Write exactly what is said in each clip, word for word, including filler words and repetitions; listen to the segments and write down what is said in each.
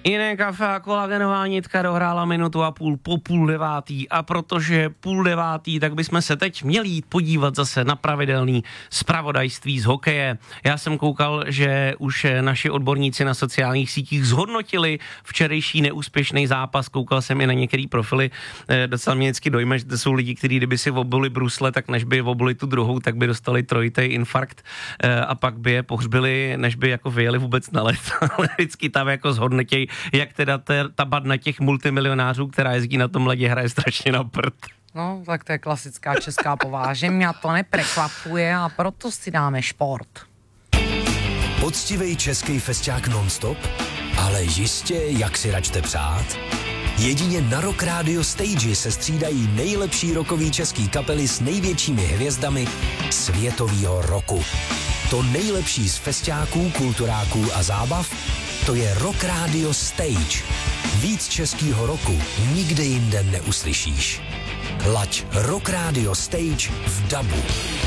Jiné kafe a kolagenová nitka dohrála minutu a půl po půl devátý a protože půl devátý, tak bychom se teď měli jít podívat zase na pravidelný zpravodajství z hokeje. Já jsem koukal, že už naši odborníci na sociálních sítích zhodnotili včerejší neúspěšný zápas. Koukal jsem i na některé profily. Docela mě vždycky dojme, že to jsou lidi, kteří kdyby si obuli brusle, tak než by obuli tu druhou, tak by dostali trojitý infarkt a pak by je pohřbili, než by jako vyjeli vůbec na let. Ale vždycky tam jako zhodnotěj, jak teda ta badna těch multimilionářů, která jezdí na tom ledě, hraje strašně na prd. No, tak to je klasická česká povaha, že mě to neprekvapuje a proto si dáme šport. Poctivej český festiák non-stop, ale jistě, jak si račte přát. Jedině na Rock Radio Stage se střídají nejlepší rockový český kapely s největšími hvězdami světového roku. To nejlepší z festiáků, kulturáků a zábav, to je Rock Radio Stage. Víc českýho roku nikde jinde neuslyšíš. Laď Rock Radio Stage v dabu.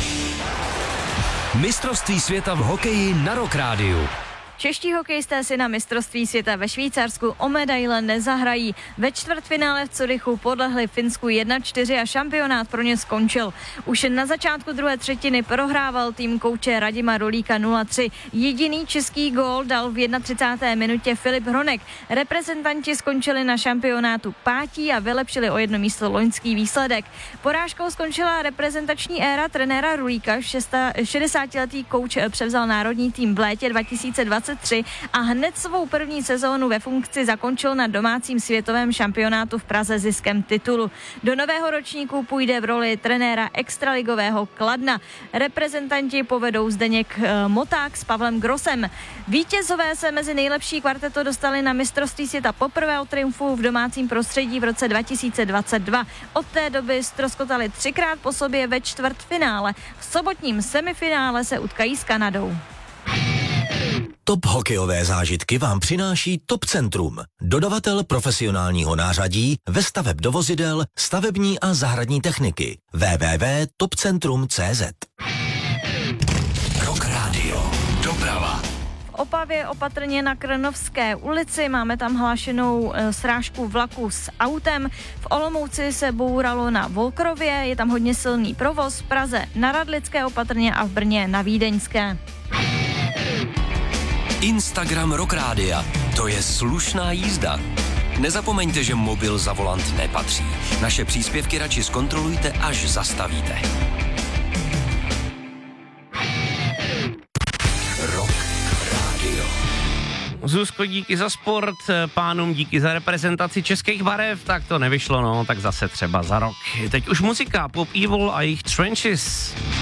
Mistrovství světa v hokeji na Rock Radio. Čeští hokejisté si na mistrovství světa ve Švýcarsku o medaile nezahrají. Ve čtvrtfinále v Curychu podlehli Finsku jedna čtyři a šampionát pro ně skončil. Už na začátku druhé třetiny prohrával tým kouče Radima Rolíka nula tři. Jediný český gól dal v třicáté jedné minutě Filip Hronek. Reprezentanti skončili na šampionátu pátí a vylepšili o jedno místo loňský výsledek. Porážkou skončila reprezentační éra trenéra Rolíka. šedesátiletý kouč převzal národní tým v létě dva tisíce dvacet tři a hned svou první sezónu ve funkci zakončil na domácím světovém šampionátu v Praze ziskem titulu. Do nového ročníku půjde v roli trenéra extraligového Kladna. Reprezentanti povedou Zdeněk Moták s Pavlem Grossem. Vítězové se mezi nejlepší kvarteto dostali na mistrovství světa poprvé od triumfu v domácím prostředí v roce dva tisíce dvacet dva. Od té doby ztroskotali třikrát po sobě ve čtvrtfinále. V sobotním semifinále se utkají s Kanadou. Top hokejové zážitky vám přináší Top Centrum, dodavatel profesionálního nářadí ve staveb do vozidel, stavební a zahradní techniky. w w w tečka top centrum tečka c z. Rock Radio. Doprava. V Opavě opatrně na Krnovské ulici, máme tam hlášenou e, srážku vlaku s autem. V Olomouci se bouralo na Volkrově, je tam hodně silný provoz, v Praze na Radlické opatrně a v Brně na Vídeňské. Instagram Rock Rádia. To je slušná jízda. Nezapomeňte, že mobil za volant nepatří. Naše příspěvky radši zkontrolujte, až zastavíte. Rock Radio. Zuzko, díky za sport, pánům díky za reprezentaci českých barev, tak to nevyšlo, no, tak zase třeba za rok. Teď už muzika, Pop Evil a jejich Trenches.